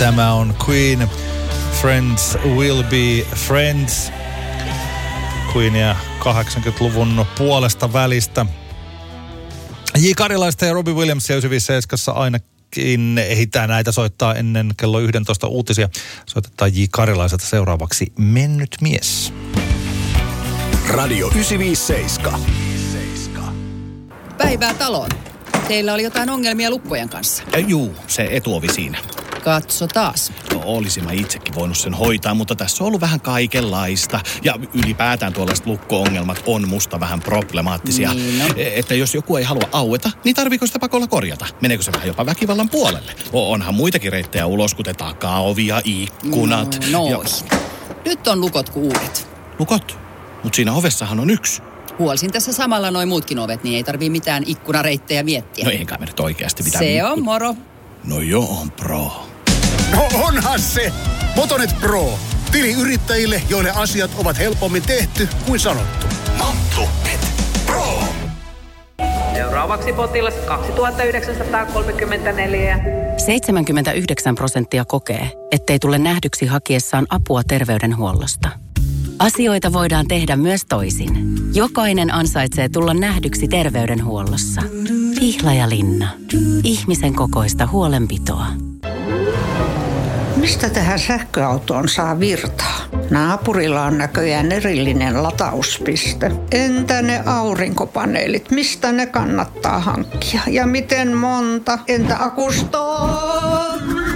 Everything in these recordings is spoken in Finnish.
Tämä on Queen. Friends will be friends. Queenia 80-luvun puolesta välistä. J. Karilaista ja Robbie Williamsia 957 ainakin ehditään näitä soittaa ennen kello 11 uutisia. Soitetaan J. Karilaiselta seuraavaksi Mennyt mies. Radio 957. Päivää taloon. Teillä oli jotain ongelmia lukkojen kanssa. Juu, se etuovi siinä. Katso taas. No, olisin mä itsekin voinut sen hoitaa, mutta tässä on ollut vähän kaikenlaista. Ja ylipäätään tuollaiset lukko-ongelmat on musta vähän problemaattisia. Niin no. Että jos joku ei halua aueta, niin tarviiko sitä pakolla korjata? Meneekö se vähän jopa väkivallan puolelle? Onhan muitakin reittejä ulos, kuten takaovi ja ikkunat. No. Ja... Nyt on lukot kuin uudet. Lukot? Mutta siinä ovessahan on yksi. Huolsin tässä samalla noin muutkin ovet, niin ei tarvii mitään ikkunareittejä miettiä. No eikä me nyt oikeasti mitään. Se on moro. No joo, on pro. No onhan se! Motonet Pro. Tili yrittäjille, joille asiat ovat helpommin tehty kuin sanottu. Motonet Pro. Seuraavaksi potilas 2934. 79% kokee, ettei tule nähdyksi hakiessaan apua terveydenhuollosta. Asioita voidaan tehdä myös toisin. Jokainen ansaitsee tulla nähdyksi terveydenhuollossa. Pihlajalinna. Ihmisen kokoista huolenpitoa. Mistä tähän sähköautoon saa virtaa? Naapurilla on näköjään erillinen latauspiste. Entä ne aurinkopaneelit? Mistä ne kannattaa hankkia? Ja miten monta? Entä akustoon?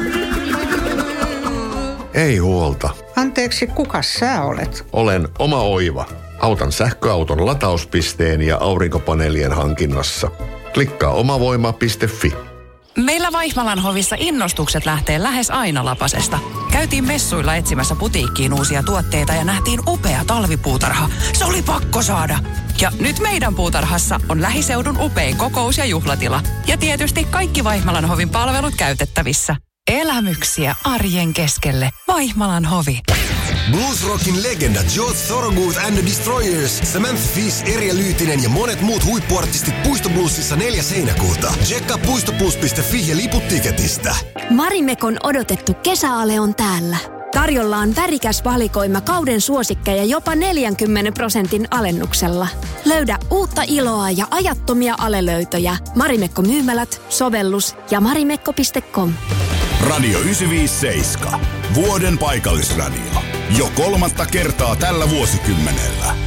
Ei huolta. Anteeksi, kukas sä olet? Olen Oma Oiva. Autan sähköauton latauspisteen ja aurinkopaneelien hankinnassa. Klikkaa omavoima.fi. Meillä Vaihmalan hovissa innostukset lähtee lähes aina lapasesta. Käytiin messuilla etsimässä putiikkiin uusia tuotteita ja nähtiin upea talvipuutarha. Se oli pakko saada. Ja nyt meidän puutarhassa on lähiseudun upein kokous- ja juhlatila. Ja tietysti kaikki Vaihmalan hovin palvelut käytettävissä. Elämyksiä arjen keskelle. Vaihmalan hovi. Bluesrockin legenda George Thorogood and the Destroyers, Samantha Fish, Erja Lyytinen ja monet muut huippuartistit Puistobluesissa 4. heinäkuuta. Tsekkaa puistoblues.fi ja liput tiketistä. Marimekon odotettu kesäale on täällä. Tarjolla on värikäs valikoima kauden suosikkeja jopa 40% alennuksella. Löydä uutta iloa ja ajattomia alelöytöjä Marimekko-myymälät, sovellus ja marimekko.com. Radio 957. Vuoden paikallisradio. Jo 3. kertaa tällä vuosikymmenellä.